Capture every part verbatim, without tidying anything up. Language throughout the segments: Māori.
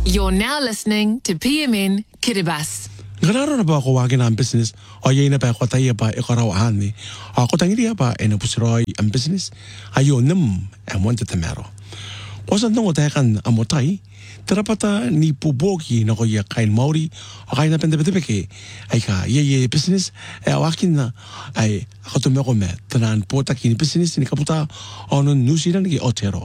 You're now listening to P M N Kiribati. Ganaro na ba ako wagin ang business o yay na ba ako tayo ba ikarawahan ni ako tangiria ba e napusiroy ang business ayo nem ang wanta tamero wasan nung otakan amotay terapata ni puboki na ko ya kain mauri o kain na pendepetepeke ay ka yay business e wakin na ay ako tumeko me tanan pota kini business ni kaputa ono New Zealand ki otero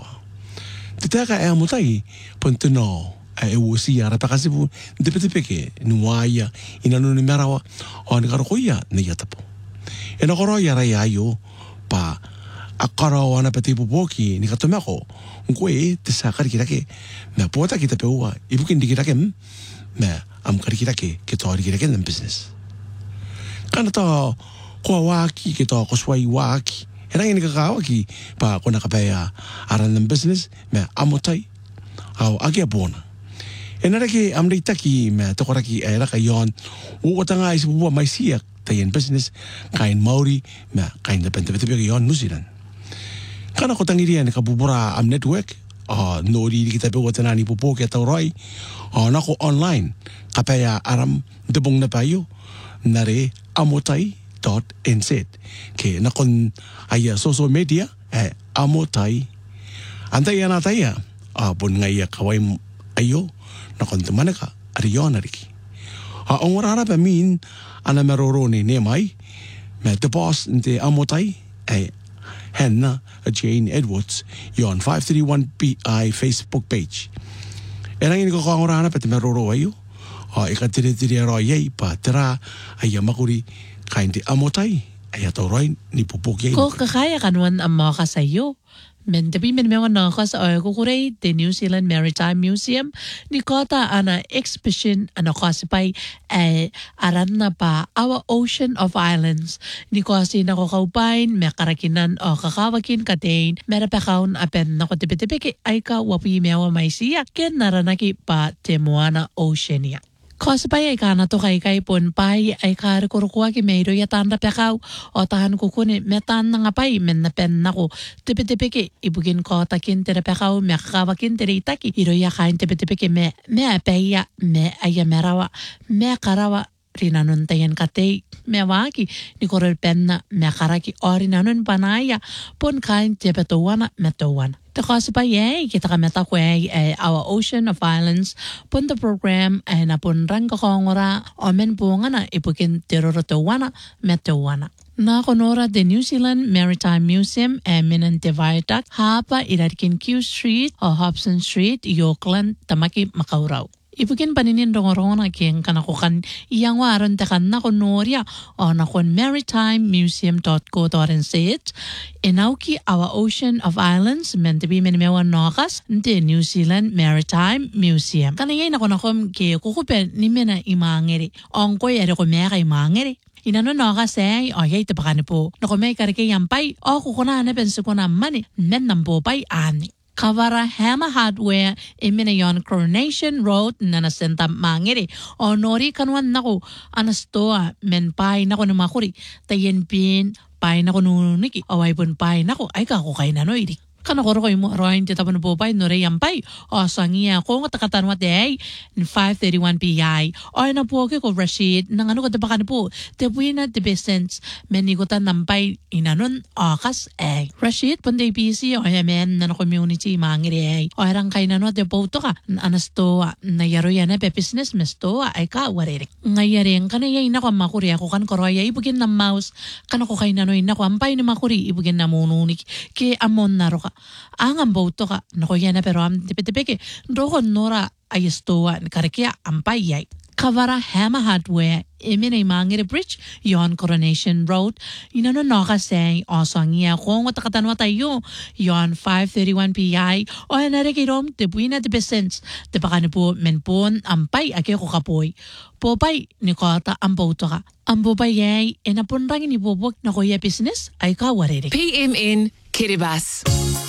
titaka e amotay punto no e wosi ara pa kasi po depetepeke nuaya inano ni merawa o ni karokoya ni yatapo e na koroya ra yayo pa akarawa na pati pupoki ni katomako ngwe tisakar kita ke me pota kita pewa ibukin dikita ke me am kar kita ke ke tori kita ke ng business kana to ko waki ke to ko swai waki era ni kakawaki pa ko nakapaya aran ng business me amotai au agi abona enara ke amri taki me to koraki era kayon u tanga is bu mai siak tayen business kain mauri me kain depende bete yon New Zealand kana ko tangiria ne kabubura am network ah nori kita pe watana ni popo ke tawroi ah nako online kapaya aram debong na payo nare amotai dot n z ke nakon aya social media eh amotai antaya na taya ah bon ngaya kawai ayo na kontumana ka ariyon ariki ha ongorara pa min ana meroroni ne mai me the boss nte amotai ay henna Jane Edwards yon five thirty-one P I Facebook page erang ini ko ongorara pa te meroro ayo ha ikatire tire ro yei pa tra ay makuri kainte amotai ay atoroi ni pupoki ko kakaya kanwan ang mga kasayo men tabi men mga nakas ay kukuray the New Zealand Maritime Museum ni kota ana exhibition ano kasipay ay aran na pa our Ocean of Islands ni kasi nakakaupain may karakinan o kakawakin katain may rapakaon apen na kotipitipiki ay ka wapi mewa may siya ken naranaki pa Temuana Oceania. Kasipay ay ka na to kay kay pon pay ay karikurukuha ki mayro yatan rapakaw o tahan kukunin metan na nga pay men na pen nako tipitipiki ibugin ko takin terapakaw me kakawakin teritaki iro yakain tipitipiki me me apaya me ayamerawa me karawa rinanon tayan katay me waki ni korel pen na me karaki o rinanon panaya pon kain tipituwana metuwana. The kasipay kita kami takway ay our Ocean of Islands pun the program ay napun rang kakongora o men po nga na ipukin tirorotawana metawana. Na konora the New Zealand Maritime Museum ay minan Viaduct hapa ilarkin Q Street o Hobson Street, Auckland, Tamaki, Makaurau. Ipukin paninin rongorongo na kiyang kanakukan iyang waran takan na konoria o na kon maritime museum dot co dot n z inauki our Ocean of Islands mentabi menemewan nokas the New Zealand Maritime Museum. Kanayay na konakom ke kukupen ni mena imangeri ongkoy ere ko meka imangeri. Inano nokas ay o yay tabakan po na kumay karike yampay o kukuna na penso ko naman men nampo pay ani. Kavara Hammer Hardware iminayon Coronation Road na nasenta mangiri o nori kanwan nako anastoa men pay nako na makuri tayen pin pay nako nuniki o ay pun pay nako ay kako kay nanoy kana koro koy mo roin ti tapan po pay no re yampay o sangia ko nga takatanwa day in five thirty-one P I o na po ko Rashid nang ano ko tabakan po te buena de besens menigutan nampay inanon akas ay Rashid punday P C o yamen na community mangire ay o rang kay nano de boto ka anasto na yaro yan pe business mesto ay ka warere ngayaren kana yay na ko makuri ako kan koroya ibugin na mouse kana ko kay nanoy na ko ampay ni makuri ibugin na mununik ke amon naro ang ang boto ka nakuya na pero am tipitipiki rohon nora ayastoa karakia ampayay Kavara Hammer Hardware iminay mangiri bridge yon Coronation Road inano nakasay o sangia kung watakatanwa tayo yon five thirty-one P I o narikirom te buina de besens te baka po menpon ampay ake ko kapoy popay ni kota ang boto ka ang popay ay inapon rangin ni bobok na kuya business ay kawarere P M N Kiribati.